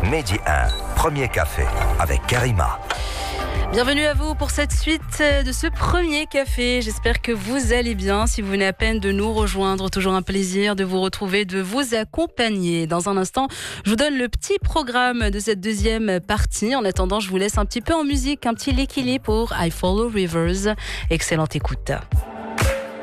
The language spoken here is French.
Mehdi 1, premier café avec Karima. Bienvenue à vous pour cette suite de ce premier café. J'espère que vous allez bien. Si vous venez à peine de nous rejoindre, toujours un plaisir de vous retrouver, de vous accompagner. Dans un instant, je vous donne le petit programme de cette deuxième partie. En attendant, je vous laisse un petit peu en musique, un petit Lickily pour I Follow Rivers. Excellente écoute.